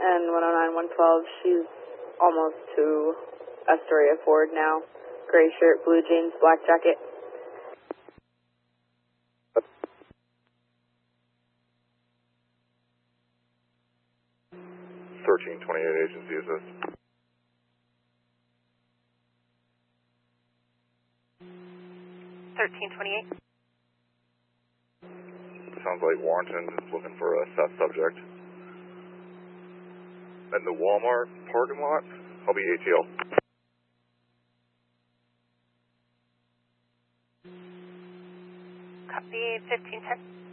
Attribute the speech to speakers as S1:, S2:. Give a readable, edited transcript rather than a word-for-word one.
S1: and 109-112, she's almost to Astoria Ford now. Gray shirt, blue jeans, black jacket.
S2: Searching 28 agency assist. Sounds like Warrenton is looking for a Seth subject. In the Walmart parking lot, I'll be ATL.
S3: Copy 1510.